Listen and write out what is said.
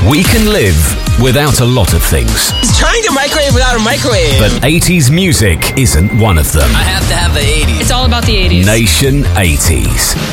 We can live without a lot of things. He's trying to microwave without a microwave. But 80s music isn't one of them. I have to have the 80s. It's all about the 80s. Nation 80s.